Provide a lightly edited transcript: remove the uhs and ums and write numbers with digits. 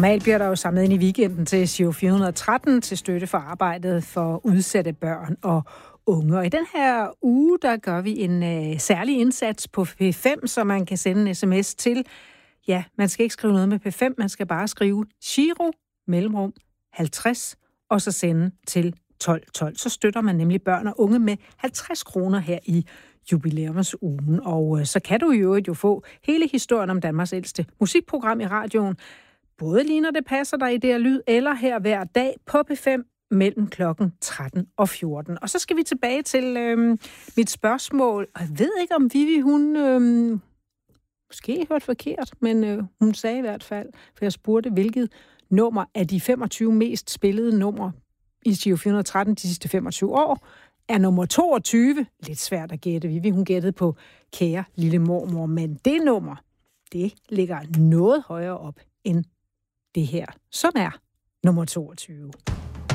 Normalt bliver der jo samlet ind i weekenden til Giro 413 til støtte for arbejdet for udsatte børn og unge. Og i den her uge, der gør vi en særlig indsats på P5, så man kan sende en sms til. Ja, man skal ikke skrive noget med P5, man skal bare skrive Giro mellemrum 50 og så sende til 1212. Så støtter man nemlig børn og unge med 50 kroner her i jubilæumsugen. Og så kan du jo få hele historien om Danmarks ældste musikprogram i radioen. Både lige når det passer dig i det her lyd, eller her hver dag på P5 mellem klokken 13 og 14. Og så skal vi tilbage til mit spørgsmål. Og jeg ved ikke, om Vivi, hun måske hørte forkert, men hun sagde i hvert fald, for jeg spurgte, hvilket nummer af de 25 mest spillede numre i Giro 413 de sidste 25 år, er nummer 22. Lidt svært at gætte. Vivi, hun gættede på Kære lille mormor, men det nummer, det ligger noget højere op end det her, som er nummer 22.